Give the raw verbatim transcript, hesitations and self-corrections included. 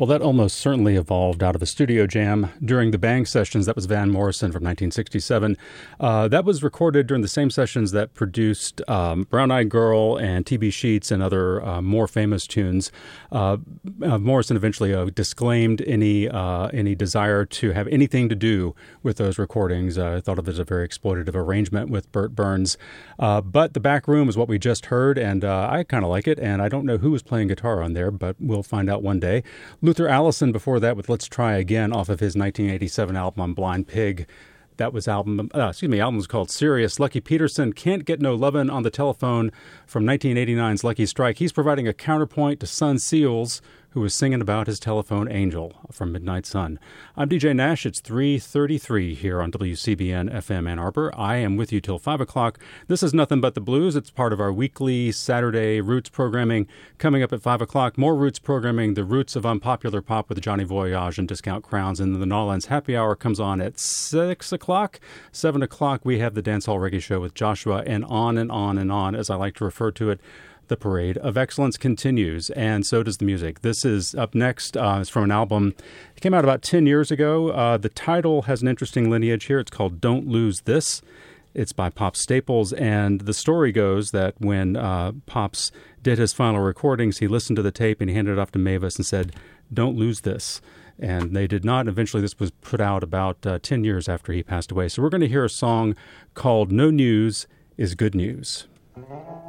Well, that almost certainly evolved out of a studio jam during the Bang sessions. That was Van Morrison from nineteen sixty-seven. Uh, that was recorded during the same sessions that produced um, Brown Eyed Girl and T B Sheets and other uh, more famous tunes. Uh, uh, Morrison eventually uh, disclaimed any uh, any desire to have anything to do with those recordings. I uh, thought of it as a very exploitative arrangement with Burt Burns. Uh, but The Back Room is what we just heard, and uh, I kind of like it, and I don't know who was playing guitar on there, but we'll find out one day. Luther Allison before that with Let's Try Again off of his nineteen eighty-seven album on Blind Pig. That was album, uh, excuse me, album was called Sirius. Lucky Peterson, Can't Get No Lovin' on the Telephone from nineteen eighty-nine's Lucky Strike. He's providing a counterpoint to Son Seals, who was singing about his telephone angel from Midnight Sun. I'm D J Nash. It's three thirty-three here on W C B N F M Ann Arbor. I am with you till five o'clock. This is Nothing But the Blues. It's part of our weekly Saturday Roots programming. Coming up at five o'clock, more Roots programming, The Roots of Unpopular Pop with Johnny Voyage and Discount Crowns. And the Nolans Happy Hour comes on at six o'clock. seven o'clock, we have the Dancehall Reggae Show with Joshua, and on and on and on, as I like to refer to it. The Parade of Excellence continues, and so does the music. This is up next. Uh, it's from an album. It came out about ten years ago. Uh, the title has an interesting lineage here. It's called Don't Lose This. It's by Pops Staples, and the story goes that when uh, Pops did his final recordings, he listened to the tape and he handed it off to Mavis and said, "Don't lose this." And they did not. Eventually, this was put out about uh, ten years after he passed away. So we're going to hear a song called No News is Good News.